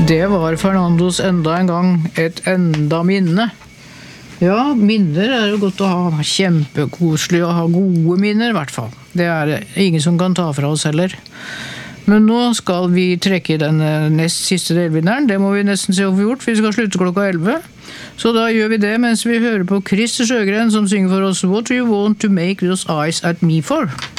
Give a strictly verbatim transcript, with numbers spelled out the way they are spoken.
Det var Fernandos enda en gang et enda minne. Ja, minner er jo godt å ha, kjempekoselig å ha gode minner i hvert fall. Det er ingen som kan ta fra oss heller. Men nå skal vi trekke den nest siste delvinneren. Det må vi nesten se å få gjort, for vi skal slutte klokka elleve. Så da gjør vi det mens vi hører på Christer Sjøgren som synger for oss What do you want to make those eyes at me for?